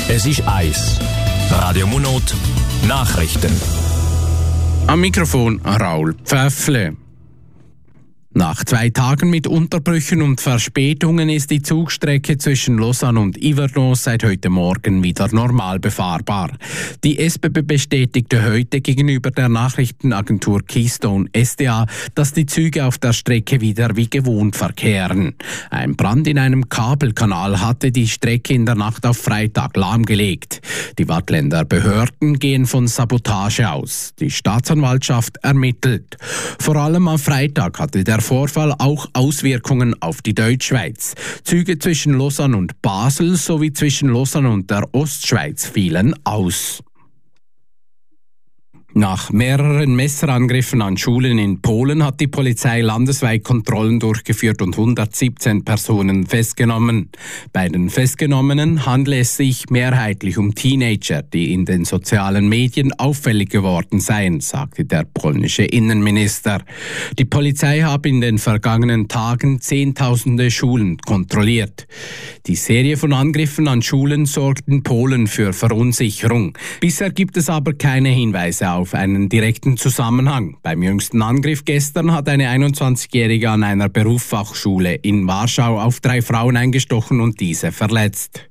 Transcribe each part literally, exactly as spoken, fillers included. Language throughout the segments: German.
Es ist eins. Radio Munot Nachrichten. Am Mikrofon Raul Pfäffle. Nach zwei Tagen mit Unterbrüchen und Verspätungen ist die Zugstrecke zwischen Lausanne und Yverdon seit heute Morgen wieder normal befahrbar. Die S B B bestätigte heute gegenüber der Nachrichtenagentur Keystone S D A, dass die Züge auf der Strecke wieder wie gewohnt verkehren. Ein Brand in einem Kabelkanal hatte die Strecke in der Nacht auf Freitag lahmgelegt. Die Waadtländer Behörden gehen von Sabotage aus. Die Staatsanwaltschaft ermittelt. Vor allem am Freitag hatte der Vorfall auch Auswirkungen auf die Deutschschweiz. Züge zwischen Lausanne und Basel sowie zwischen Lausanne und der Ostschweiz fielen aus. Nach mehreren Messerangriffen an Schulen in Polen hat die Polizei landesweit Kontrollen durchgeführt und hundertsiebzehn Personen festgenommen. Bei den Festgenommenen handelt es sich mehrheitlich um Teenager, die in den sozialen Medien auffällig geworden seien, sagte der polnische Innenminister. Die Polizei habe in den vergangenen Tagen Zehntausende Schulen kontrolliert. Die Serie von Angriffen an Schulen sorgt in Polen für Verunsicherung. Bisher gibt es aber keine Hinweise auf auf einen direkten Zusammenhang. Beim jüngsten Angriff gestern hat eine einundzwanzigjährige an einer Berufsfachschule in Warschau auf drei Frauen eingestochen und diese verletzt.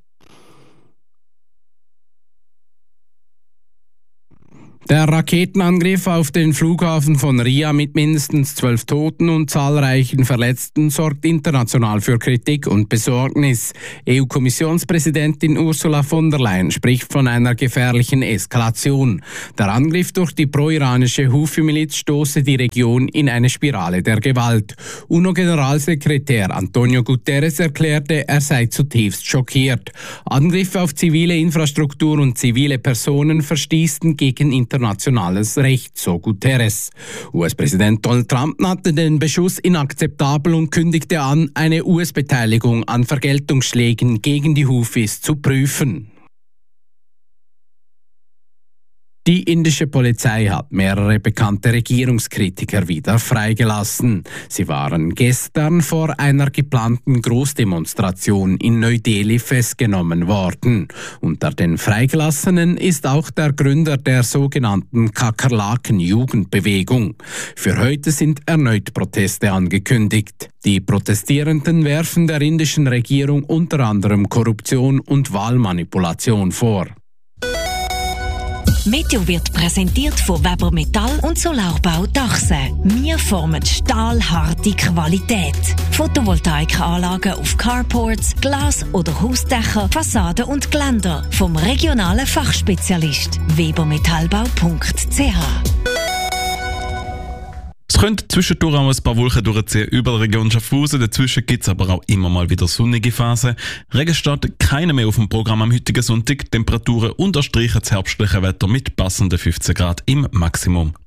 Der Raketenangriff auf den Flughafen von Riga mit mindestens zwölf Toten und zahlreichen Verletzten sorgt international für Kritik und Besorgnis. E U-Kommissionspräsidentin Ursula von der Leyen spricht von einer gefährlichen Eskalation. Der Angriff durch die pro-iranische Houthi-Miliz stoße die Region in eine Spirale der Gewalt. UNO-Generalsekretär Antonio Guterres erklärte, er sei zutiefst schockiert. Angriffe auf zivile Infrastruktur und zivile Personen verstießen gegen internationale Internationales Recht, so Guterres. U S-Präsident Donald Trump nannte den Beschuss inakzeptabel und kündigte an, eine U S-Beteiligung an Vergeltungsschlägen gegen die Houthis zu prüfen. Die indische Polizei hat mehrere bekannte Regierungskritiker wieder freigelassen. Sie waren gestern vor einer geplanten Großdemonstration in Neu-Delhi festgenommen worden. Unter den Freigelassenen ist auch der Gründer der sogenannten Kakerlaken-Jugendbewegung. Für heute sind erneut Proteste angekündigt. Die Protestierenden werfen der indischen Regierung unter anderem Korruption und Wahlmanipulation vor. Meteo wird präsentiert von Weber Metall und Solarbau Dachse. Wir formen stahlharte Qualität. Photovoltaikanlagen auf Carports, Glas- oder Hausdächer, Fassaden und Geländer. Vom regionalen Fachspezialist weber metallbau punkt c h. Es könnte zwischendurch auch ein paar Wolken durchziehen über die Region Schaffhausen. Dazwischen gibt es aber auch immer mal wieder sonnige Phasen. Regen steht keine mehr auf dem Programm am heutigen Sonntag. Temperaturen unterstreichen das herbstliche Wetter mit passenden fünfzehn Grad im Maximum.